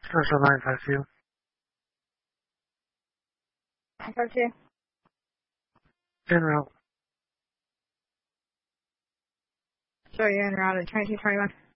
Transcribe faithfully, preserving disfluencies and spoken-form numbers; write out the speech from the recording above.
Special nine five two. nine five two. En route. So you're en route at twenty-two twenty-one.